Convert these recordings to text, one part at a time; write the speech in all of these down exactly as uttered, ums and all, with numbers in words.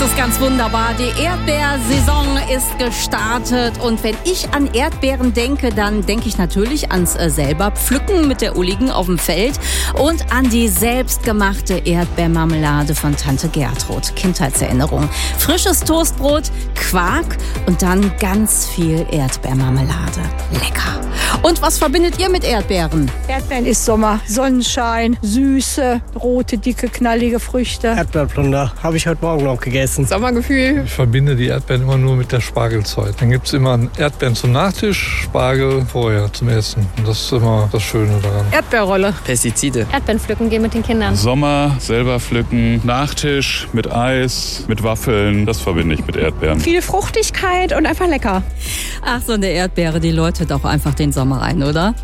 ist ganz wunderbar. Die Erdbeersaison ist gestartet und wenn ich an Erdbeeren denke, dann denke ich natürlich ans äh, selber pflücken mit der Ulligen auf dem Feld und an die selbstgemachte Erdbeermarmelade von Tante Gertrud. Kindheitserinnerung. Frisches Toastbrot, Quark und dann ganz viel Erdbeermarmelade. Lecker. Und was verbindet ihr mit Erdbeeren? Erdbeeren ist Sommer, Sonnenschein, süße, rote, dicke, knallige Früchte. Erdbeerplunder habe ich heute Morgen noch gegessen. Sommergefühl. Ich verbinde die Erdbeeren immer nur mit der Spargelzeit. Dann gibt es immer Erdbeeren zum Nachtisch, Spargel vorher zum Essen. Und das ist immer das Schöne daran. Erdbeerrolle. Pestizide. Erdbeeren pflücken gehen mit den Kindern. Sommer, selber pflücken, Nachtisch mit Eis, mit Waffeln. Das verbinde ich mit Erdbeeren. Viel Fruchtigkeit und einfach lecker. Ach, so eine Erdbeere, die läutet auch einfach den Sommer ein, oder?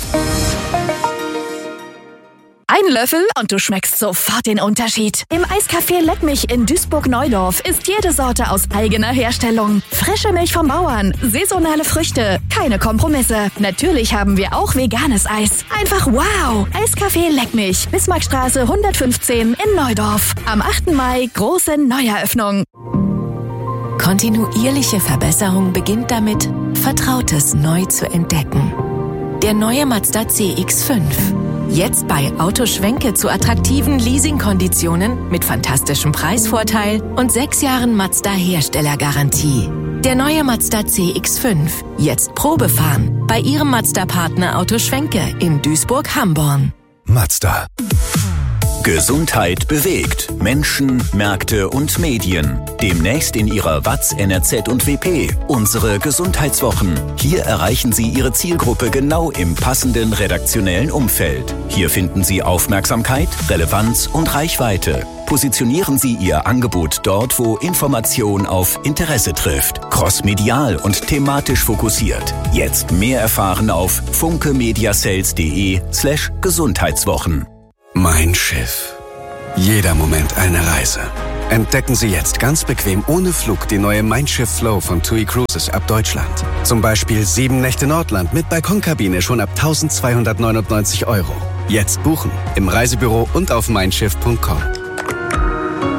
Ein Löffel und du schmeckst sofort den Unterschied. Im Eiscafé Leckmich in Duisburg-Neudorf ist jede Sorte aus eigener Herstellung. Frische Milch vom Bauern, saisonale Früchte, keine Kompromisse. Natürlich haben wir auch veganes Eis. Einfach wow! Eiscafé Leckmich, Bismarckstraße hundertfünfzehn in Neudorf. Am achten Mai große Neueröffnung. Kontinuierliche Verbesserung beginnt damit, Vertrautes neu zu entdecken. Der neue Mazda C X fünf. Jetzt bei Autoschwenke zu attraktiven Leasingkonditionen mit fantastischem Preisvorteil und sechs Jahren Mazda-Herstellergarantie. Der neue Mazda C X fünf. Jetzt Probefahren bei Ihrem Mazda-Partner Autoschwenke in Duisburg-Hamborn. Mazda. Gesundheit bewegt Menschen, Märkte und Medien. Demnächst in Ihrer Watz, N R Z und W P. Unsere Gesundheitswochen. Hier erreichen Sie Ihre Zielgruppe genau im passenden redaktionellen Umfeld. Hier finden Sie Aufmerksamkeit, Relevanz und Reichweite. Positionieren Sie Ihr Angebot dort, wo Information auf Interesse trifft. Crossmedial und thematisch fokussiert. Jetzt mehr erfahren auf funkemediasales.de slash Gesundheitswochen. Mein Schiff. Jeder Moment eine Reise. Entdecken Sie jetzt ganz bequem ohne Flug die neue Mein Schiff Flow von TUI Cruises ab Deutschland. Zum Beispiel sieben Nächte Nordland mit Balkonkabine schon ab eintausendzweihundertneunundneunzig Euro. Jetzt buchen im Reisebüro und auf mein schiff punkt com.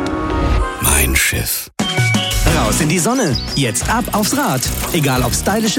Mein Schiff. Raus in die Sonne. Jetzt ab aufs Rad. Egal ob stylische